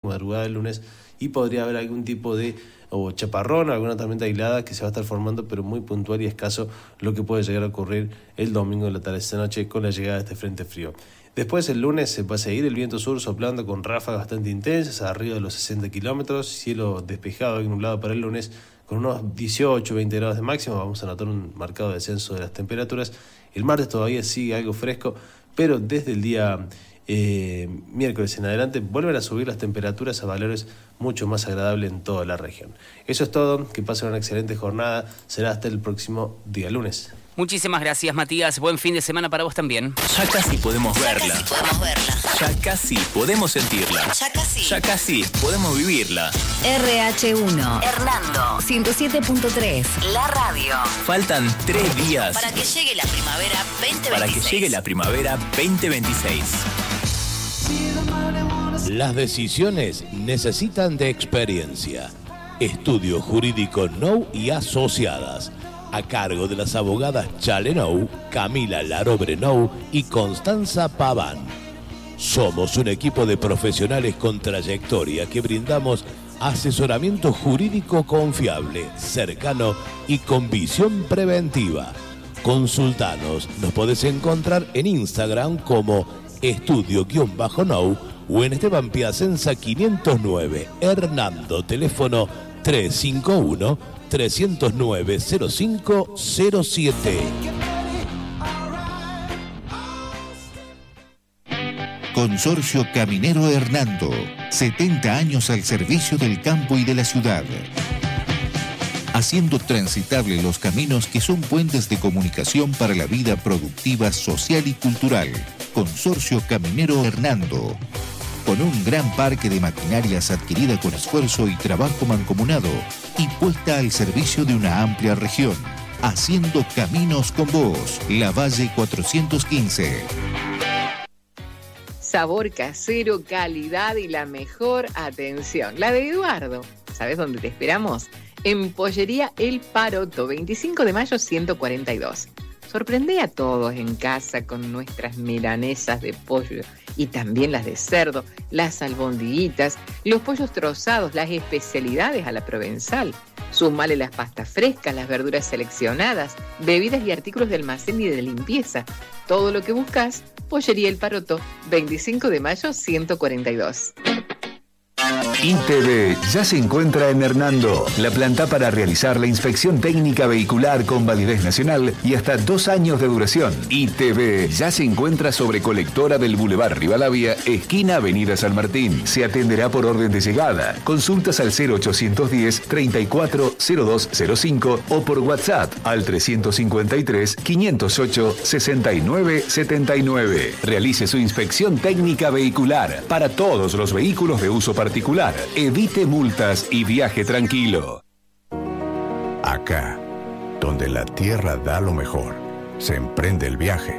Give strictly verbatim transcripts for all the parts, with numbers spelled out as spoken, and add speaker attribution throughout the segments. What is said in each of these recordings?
Speaker 1: madrugada del lunes y podría haber algún tipo de o chaparrón o alguna tormenta aislada que se va a estar formando, pero muy puntual y escaso, lo que puede llegar a ocurrir el domingo de la tarde esta noche con la llegada de este frente frío. Después el lunes se va a seguir el viento sur soplando con ráfagas bastante intensas, arriba de los sesenta kilómetros, cielo despejado y nublado para el lunes, con unos dieciocho a veinte grados de máximo. Vamos a notar un marcado descenso de las temperaturas. El martes todavía sigue algo fresco, pero desde el día eh, miércoles en adelante vuelven a subir las temperaturas a valores mucho más agradables en toda la región. Eso es todo, que pasen una excelente jornada, será hasta el próximo día lunes.
Speaker 2: Muchísimas gracias, Matías. Buen fin de semana para vos también.
Speaker 3: Ya casi podemos
Speaker 4: Ya
Speaker 3: verla.
Speaker 4: casi podemos verla.
Speaker 3: Ya casi podemos sentirla.
Speaker 4: Ya casi.
Speaker 3: Ya casi podemos vivirla.
Speaker 4: R H uno. Hernando. ciento siete punto tres. La radio.
Speaker 3: Faltan tres días
Speaker 4: Para que llegue la primavera veinte veintiséis.
Speaker 3: para que llegue la primavera veinte veintiséis.
Speaker 5: Las decisiones necesitan de experiencia. Estudio Jurídico Nou y Asociadas, a cargo de las abogadas Chale Nou, Camila Larobre Nou y Constanza Paván. Somos un equipo de profesionales con trayectoria que brindamos asesoramiento jurídico confiable, cercano y con visión preventiva. Consultanos, nos podés encontrar en Instagram como estudio-nou o en Esteban Piacenza quinientos nueve, Hernando, teléfono tres cinco uno, tres cero nueve, cero cinco cero siete.
Speaker 6: Consorcio Caminero Hernando, setenta años al servicio del campo y de la ciudad, haciendo transitable los caminos que son puentes de comunicación para la vida productiva, social y cultural. Consorcio Caminero Hernando, con un gran parque de maquinarias adquirida con esfuerzo y trabajo mancomunado y puesta al servicio de una amplia región, haciendo caminos con vos. La Valle cuatrocientos quince.
Speaker 7: Sabor casero, calidad y la mejor atención. La de Eduardo. ¿Sabes dónde te esperamos? En Pollería El Paroto, veinticinco de mayo ciento cuarenta y dos. Sorprende a todos en casa con nuestras milanesas de pollo y también las de cerdo, las albondiguitas, los pollos trozados, las especialidades a la provenzal. Sumale las pastas frescas, las verduras seleccionadas, bebidas y artículos de almacén y de limpieza. Todo lo que buscas, Pollería El Paroto, veinticinco de mayo ciento cuarenta y dos.
Speaker 8: I T V ya se encuentra en Hernando, la planta para realizar la inspección técnica vehicular con validez nacional y hasta dos años de duración. I T V ya se encuentra sobre Colectora del Boulevard Rivadavia, esquina Avenida San Martín. Se atenderá por orden de llegada. Consultas al cero ochocientos diez, treinta y cuatro, cero dos cero cinco o por WhatsApp al trescientos cincuenta y tres, quinientos ocho, sesenta y nueve setenta y nueve. Realice su inspección técnica vehicular para todos los vehículos de uso particular. Evite multas y viaje tranquilo.
Speaker 9: Acá, donde la tierra da lo mejor, se emprende el viaje.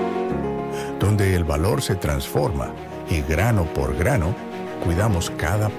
Speaker 9: Donde el valor se transforma y grano por grano, cuidamos cada